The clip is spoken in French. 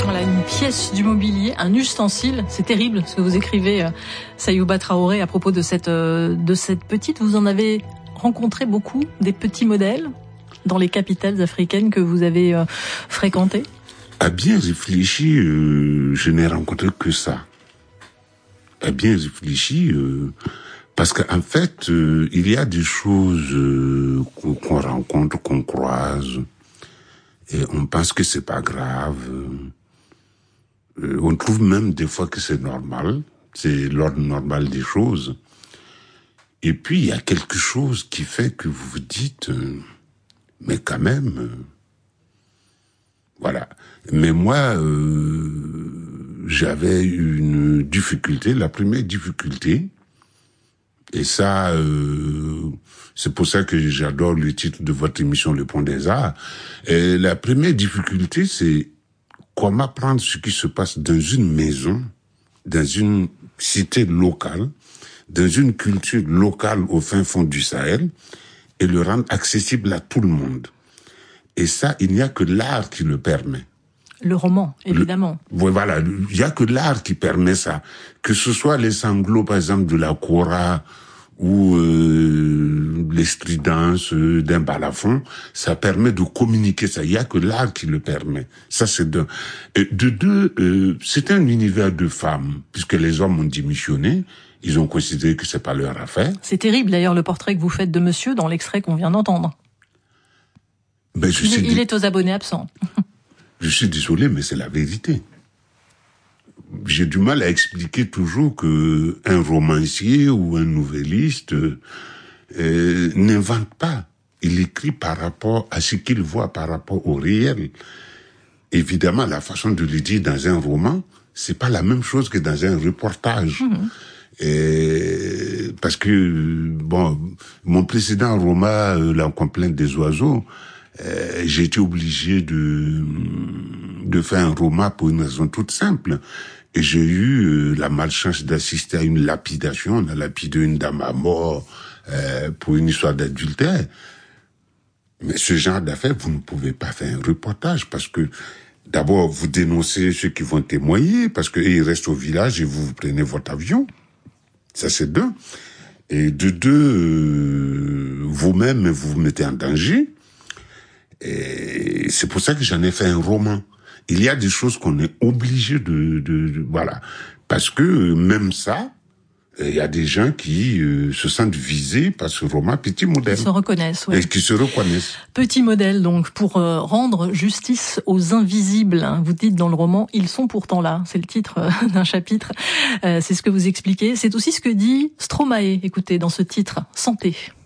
Voilà, une pièce du mobilier, un ustensile. C'est terrible ce que vous écrivez, Sayouba Traoré, à propos de cette petite. Vous en avez rencontré beaucoup, des petits modèles dans les capitales africaines que vous avez fréquentées? À bien réfléchir, je n'ai rencontré que ça. À bien réfléchir, parce qu'en fait, il y a des choses qu'on rencontre, qu'on croise, et on pense que c'est pas grave. On trouve même des fois que c'est normal, c'est l'ordre normal des choses. Et puis il y a quelque chose qui fait que vous vous dites, mais quand même, voilà. Mais moi, j'avais une difficulté, la première difficulté, et ça, c'est pour ça que j'adore le titre de votre émission Le Pont des Arts. Et la première difficulté, c'est comment prendre ce qui se passe dans une maison, dans une cité locale, dans une culture locale au fin fond du Sahel, et le rendre accessible à tout le monde. Et ça, il n'y a que l'art qui le permet. Le roman, évidemment. Voilà, il n'y a que l'art qui permet ça. Que ce soit les sanglots, par exemple, de la kora, ou les stridences d'un balafon, ça permet de communiquer ça. Il n'y a que l'art qui le permet. Ça, c'est d'un. De deux, c'est un univers de femmes, puisque les hommes ont démissionné. Ils ont considéré que c'est pas leur affaire. C'est terrible, d'ailleurs, le portrait que vous faites de monsieur dans l'extrait qu'on vient d'entendre. Ben, il est aux abonnés absents. Je suis désolé, mais c'est la vérité. J'ai du mal à expliquer toujours que un romancier ou un nouvelliste n'invente pas. Il écrit par rapport à ce qu'il voit, par rapport au réel. Évidemment, la façon de le dire dans un roman, c'est pas la même chose que dans un reportage. Parce que, bon, mon précédent roman, La complainte des oiseaux, j'ai été obligé de faire un roman pour une raison toute simple. Et j'ai eu la malchance d'assister à une lapidation. On a lapidé une dame à mort pour une histoire d'adultère. Mais ce genre d'affaires, vous ne pouvez pas faire un reportage parce que d'abord, vous dénoncez ceux qui vont témoigner parce qu'ils restent au village et vous prenez votre avion. Ça, c'est d'un. Et de deux, vous-même, vous vous mettez en danger. Et c'est pour ça que j'en ai fait un roman. Il y a des choses qu'on est obligé de voilà. Parce que même ça, il y a des gens qui se sentent visés par ce roman Petit Modèle. Qui se reconnaissent, oui. Et qui se reconnaissent. Petit Modèle, donc, pour rendre justice aux invisibles. Vous dites dans le roman, ils sont pourtant là. C'est le titre d'un chapitre. C'est ce que vous expliquez. C'est aussi ce que dit Stromae, écoutez, dans ce titre, Santé.